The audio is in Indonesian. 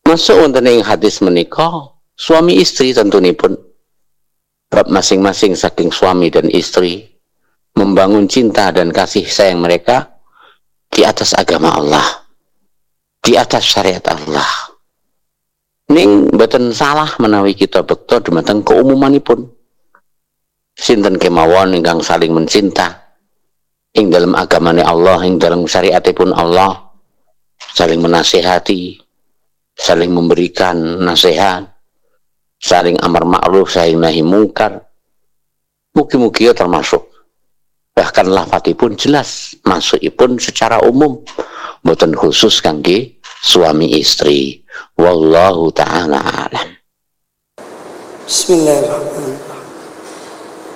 Masuk wonten ing hadis menika suami istri tentunipun bab masing-masing saking suami dan istri membangun cinta dan kasih sayang mereka di atas agama Allah, di atas syariat Allah. Ning mboten salah menawi kita bekto dumateng keumumanipun. Sinten kemawon ingkang saling mencinta ing dalam agamane Allah, ing dalam syariatipun Allah, saling menasihati, saling memberikan nasihat, saling amar ma'ruf, saling nahi mungkar. Mugi-mugi termasuk. Bahkan lafadzipun jelas, masukipun secara umum, mboten khusus kangge suami istri. Wallahu ta'ala alam. Bismillahirrahmanirrahim.